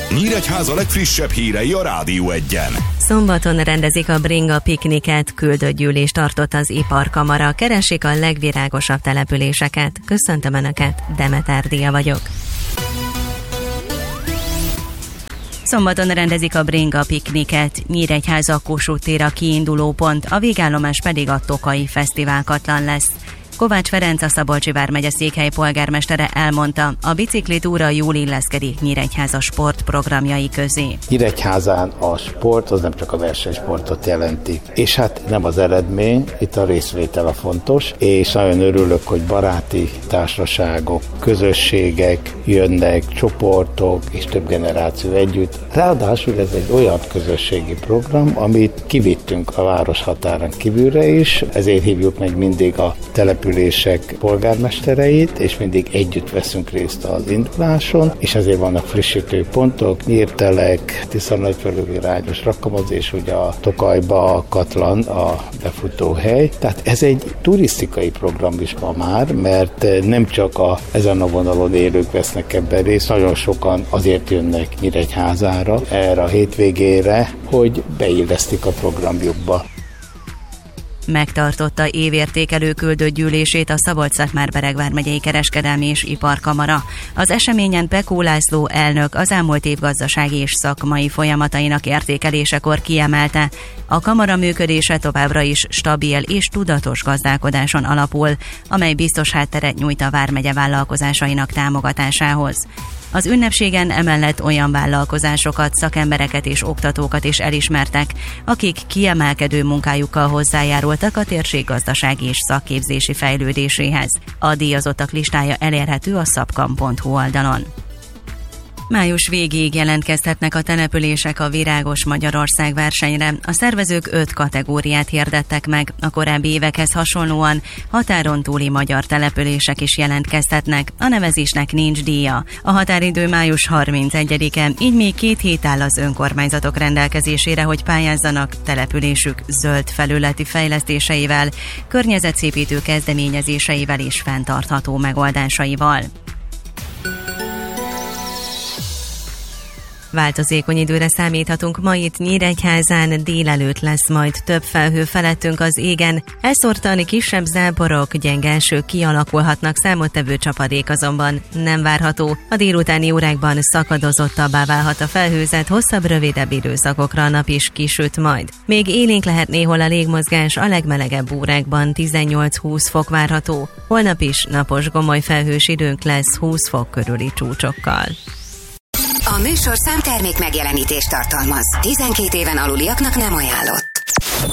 Nyíregyháza legfrissebb hírei a Rádió Egyen. Szombaton rendezik a Bringa pikniket, küldött gyűlést tartott az Iparkamara. Keresik a legvirágosabb településeket. Köszöntöm Önöket, Demeter Dia vagyok. Szombaton rendezik a Bringa pikniket, Nyíregyháza Kossuth tér a kiinduló pont, a végállomás pedig a Tokai Fesztiválkatlan lesz. Kovács Ferenc, a Szabolcsi vármegye székhely polgármestere elmondta, a biciklitúra jól illeszkedik Nyíregyháza sportprogramjai közé. Nyíregyházán a sport az nem csak a versenysportot jelenti, és hát nem az eredmény, itt a részvétel a fontos, és nagyon örülök, hogy baráti társaságok, közösségek jönnek, csoportok és több generáció együtt. Ráadásul ez egy olyan közösségi program, amit kivittünk a város határán kívülre is, ezért hívjuk meg mindig a települések polgármestereit, és mindig együtt veszünk részt az induláson, és ezért vannak frissítő pontok, Nyírtelek, Tisza-Nagyföldövi-Rágyos Rakamaz, és ugye a Tokajba a Katlan, a befutóhely. Tehát ez egy turisztikai program is ma már, mert nem csak ezen a vonalon élők vesznek ebben részt, nagyon sokan azért jönnek Nyíregyházára, erre a hétvégére, hogy beillesztik a programjukba. Megtartotta évértékelő küldött gyűlését a Szabolcs-Szatmár-Bereg vármegyei kereskedelmi és iparkamara. Az eseményen Pekó László elnök az elmúlt év gazdasági és szakmai folyamatainak értékelésekor kiemelte, a kamara működése továbbra is stabil és tudatos gazdálkodáson alapul, amely biztos hátteret nyújt a vármegye vállalkozásainak támogatásához. Az ünnepségen emellett olyan vállalkozásokat, szakembereket és oktatókat is elismertek, akik kiemelkedő munkájukkal hozzájárultak a térség gazdasági és szakképzési fejlődéséhez. A díjazottak listája elérhető a szabkam.hu oldalon. Május végéig jelentkezhetnek a települések a Virágos Magyarország versenyre. A szervezők 5 kategóriát hirdettek meg, a korábbi évekhez hasonlóan határon túli magyar települések is jelentkezhetnek, a nevezésnek nincs díja. A határidő május 31-e, így még 2 hét áll az önkormányzatok rendelkezésére, hogy pályázzanak településük zöld felületi fejlesztéseivel, környezetszépítő kezdeményezéseivel és fenntartható megoldásaival. Változékony időre számíthatunk ma itt Nyíregyházán, délelőtt lesz majd több felhő felettünk az égen, elszórtan kisebb záporok, gyenge esők kialakulhatnak, számottevő csapadék azonban nem várható. A délutáni órákban szakadozottabbá válhat a felhőzet, hosszabb, rövidebb időszakokra a nap is kisüt majd. Még élénk lehet néhol a légmozgás, a legmelegebb órákban 18-20 fok várható. Holnap is napos, gomoly felhős időnk lesz 20 fok körüli csúcsokkal. A műsorszám termék megjelenítést tartalmaz. 12 éven aluliaknak nem ajánlott.